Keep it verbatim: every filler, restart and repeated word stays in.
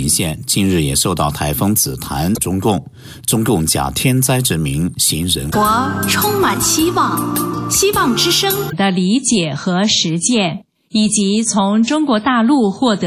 平县近日也受到台风紫檀，中共中共假天灾之名行人。 我充满希望，希望之声的理解和实践，以及从中国大陆获得